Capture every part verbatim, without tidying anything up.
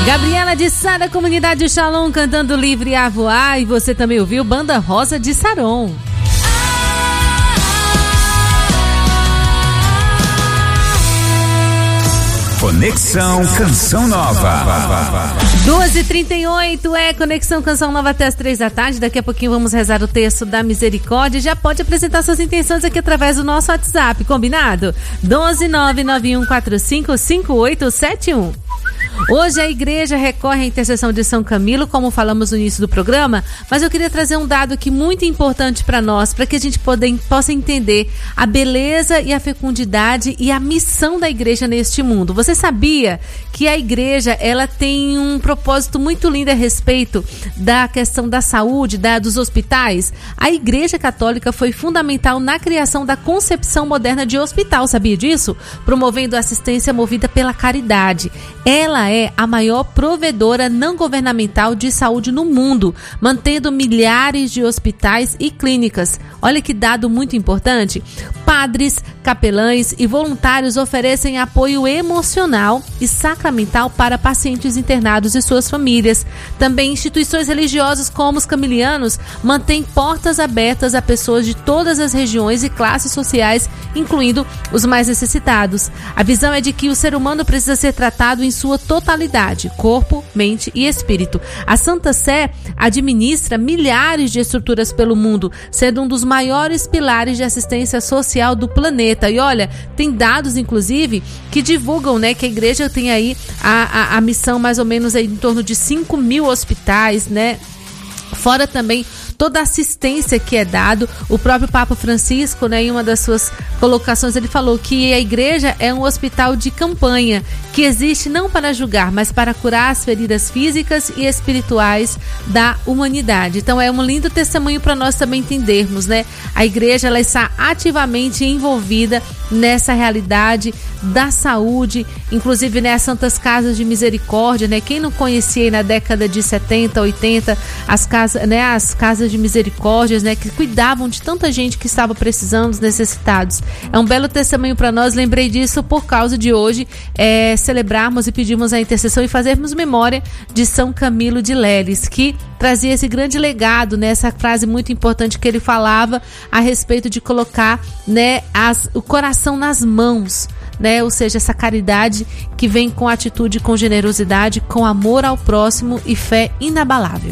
Gabriela de Sá, da comunidade Shalom, cantando Livre a Voar. E você também ouviu Banda Rosa de Saron. Conexão Canção Nova. doze e trinta e oito é Conexão Canção Nova até as três da tarde. Daqui a pouquinho vamos rezar o texto da misericórdia. Já pode apresentar suas intenções aqui através do nosso WhatsApp, combinado? doze nove nove um quatro cinco cinco oito sete um. Hoje a igreja recorre à intercessão de São Camilo, como falamos no início do programa, mas eu queria trazer um dado aqui muito importante para nós, para que a gente poder, possa entender a beleza e a fecundidade e a missão da igreja neste mundo. Você sabia que a igreja ela tem um propósito muito lindo a respeito da questão da saúde, da, dos hospitais? A igreja católica foi fundamental na criação da concepção moderna de hospital, sabia disso? Promovendo assistência movida pela caridade. Ela é a maior provedora não governamental de saúde no mundo, mantendo milhares de hospitais e clínicas. Olha que dado muito importante. Padres, capelães e voluntários oferecem apoio emocional e sacramental para pacientes internados e suas famílias. Também instituições religiosas como os camilianos mantêm portas abertas a pessoas de todas as regiões e classes sociais, incluindo os mais necessitados. A visão é de que o ser humano precisa ser tratado em sua totalidade, corpo, mente e espírito. A Santa Sé administra milhares de estruturas pelo mundo, sendo um dos maiores pilares de assistência social do planeta. E olha, tem dados, inclusive, que divulgam, né, que a igreja tem aí a, a, a missão mais ou menos aí em torno de cinco mil hospitais, né? Fora também toda a assistência que é dado. O próprio Papa Francisco, né, em uma das suas colocações, ele falou que a igreja é um hospital de campanha, que existe não para julgar, mas para curar as feridas físicas e espirituais da humanidade. Então é um lindo testemunho para nós também entendermos, né? A igreja ela está ativamente envolvida nessa realidade da saúde, inclusive, né, as Santas Casas de Misericórdia, né? Quem não conhecia aí na década de setenta, oitenta, as casas, né, as casas de misericórdias, né, que cuidavam de tanta gente que estava precisando, os necessitados. É um belo testemunho para nós. Lembrei disso por causa de hoje é, celebrarmos e pedirmos a intercessão e fazermos memória de São Camilo de Leles, que trazia esse grande legado, né, essa frase muito importante que ele falava a respeito de colocar, né, as, o coração nas mãos, né? Ou seja, essa caridade que vem com atitude, com generosidade, com amor ao próximo e fé inabalável.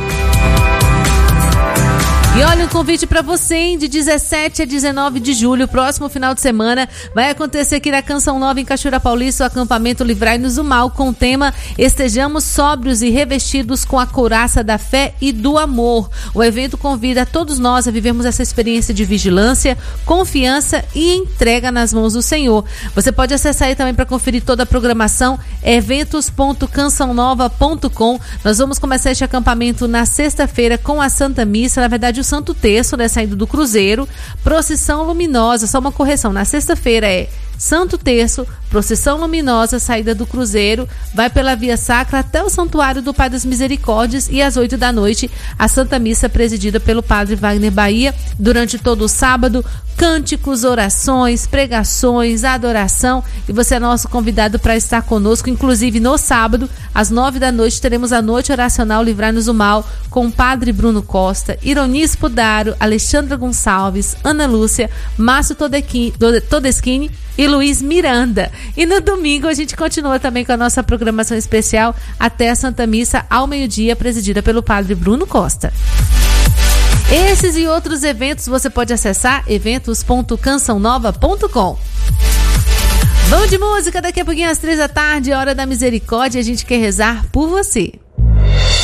E olha um convite para você, hein? De dezessete a dezenove de julho, próximo final de semana, vai acontecer aqui na Canção Nova, em Cachoeira Paulista, o acampamento Livrai-nos do Mal, com o tema Estejamos Sóbrios e Revestidos com a Couraça da Fé e do Amor. O evento convida a todos nós a vivermos essa experiência de vigilância, confiança e entrega nas mãos do Senhor. Você pode acessar aí também para conferir toda a programação, eventos ponto canção nova ponto com. Nós vamos começar este acampamento na sexta-feira com a Santa Missa, na verdade o Santo Terço, né, saindo do Cruzeiro, procissão luminosa, só uma correção, na sexta-feira é Santo Terço, procissão luminosa, saída do Cruzeiro, vai pela Via Sacra até o Santuário do Pai das Misericórdias e às oito da noite a Santa Missa presidida pelo Padre Wagner Bahia. Durante todo o sábado, cânticos, orações, pregações, adoração, e você é nosso convidado para estar conosco. Inclusive no sábado, às nove da noite, teremos a noite oracional Livrai-nos do Mal com o Padre Bruno Costa, Ironice Pudaro, Alexandra Gonçalves, Ana Lúcia, Márcio Todeschini e Luiz Miranda. E no domingo a gente continua também com a nossa programação especial até a Santa Missa ao meio-dia, presidida pelo Padre Bruno Costa. Esses e outros eventos você pode acessar eventos ponto canção nova ponto com. Vamos de música, daqui a pouquinho às três da tarde, hora da misericórdia, a gente quer rezar por você.